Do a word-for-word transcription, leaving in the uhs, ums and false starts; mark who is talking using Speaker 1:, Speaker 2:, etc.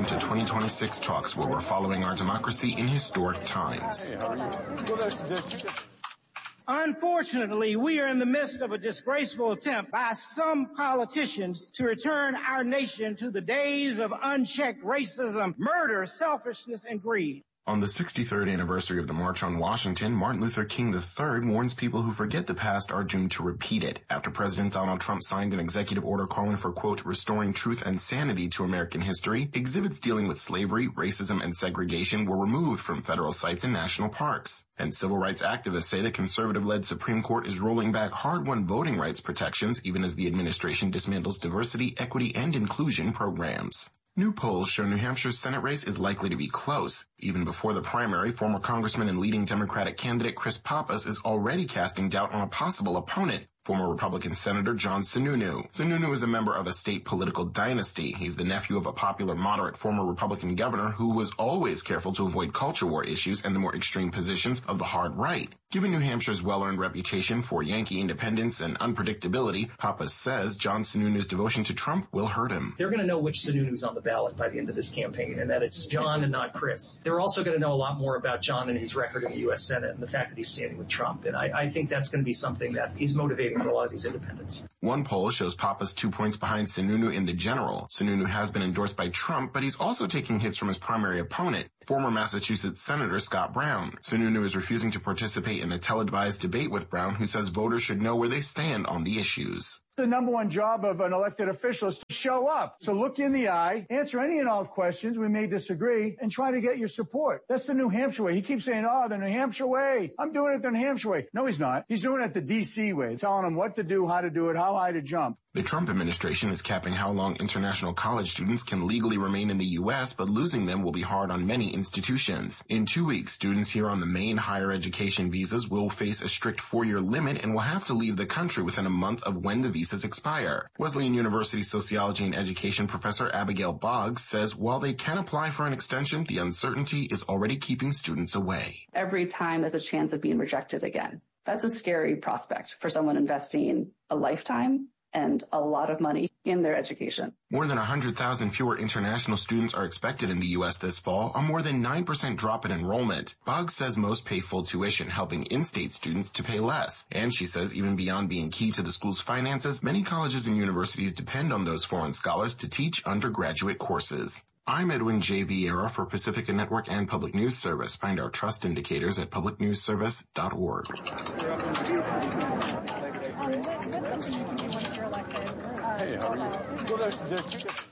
Speaker 1: to twenty twenty-six talks where we're following our democracy in historic times.
Speaker 2: Unfortunately, we are in the midst of a disgraceful attempt by some politicians to return our nation to the days of unchecked racism, murder, selfishness, and greed.
Speaker 1: On the sixty-third anniversary of the March on Washington, Martin Luther King the third warns people who forget the past are doomed to repeat it after President Donald Trump signed an executive order calling for, quote, restoring truth and sanity to American history. Exhibits dealing with slavery, racism, and segregation were removed from federal sites and national parks. And civil rights activists say the conservative-led Supreme Court is rolling back hard-won voting rights protections even as the administration dismantles diversity, equity, and inclusion programs. New polls show New Hampshire's Senate race is likely to be close. Even before the primary, former Congressman and leading Democratic candidate Chris Pappas is already casting doubt on a possible opponent, former Republican Senator John Sununu. Sununu is a member of a state political dynasty. He's the nephew of a popular moderate former Republican governor who was always careful to avoid culture war issues and the more extreme positions of the hard right. Given New Hampshire's well-earned reputation for Yankee independence and unpredictability, Pappas says John Sununu's devotion to Trump will hurt him.
Speaker 3: They're going to know which Sununu's on the ballot by the end of this campaign, and that it's John and not Chris. They're also going to know a lot more about John and his record in the U S Senate and the fact that he's standing with Trump. And I, I think that's going to be something that is motivating for a lot of these independents.
Speaker 1: One poll shows Pappas two points behind Sununu in the general. Sununu has been endorsed by Trump, but he's also taking hits from his primary opponent, former Massachusetts Senator Scott Brown. Sununu is refusing to participate in a televised debate with Brown, who says voters should know where they stand on the issues.
Speaker 4: The number one job of an elected official is to show up. So look you in the eye, answer any and all questions. We may disagree, and try to get your support. That's the New Hampshire way. He keeps saying, oh, the New Hampshire way. I'm doing it the New Hampshire way. No, he's not. He's doing it the D C way, telling them what to do, how to do it, how high to jump.
Speaker 1: The Trump administration is capping how long international college students can legally remain in the U S, but losing them will be hard on many institutions. In two weeks, students here on the main higher education visas will face a strict four-year limit and will have to leave the country within a month of when the visas expire. Wesleyan University sociology and education professor Abigail Boggs says while they can apply for an extension, the uncertainty is already keeping students away.
Speaker 5: Every time there's a chance of being rejected again. That's a scary prospect for someone investing a lifetime and a lot of money in their education.
Speaker 1: More than one hundred thousand fewer international students are expected in the U S this fall, a more than nine percent drop in enrollment. Boggs says most pay full tuition, helping in-state students to pay less. And she says even beyond being key to the school's finances, many colleges and universities depend on those foreign scholars to teach undergraduate courses. I'm Edwin J. Vieira for Pacifica Network and Public News Service. Find our trust indicators at public news service dot org.
Speaker 6: Hey, how are you?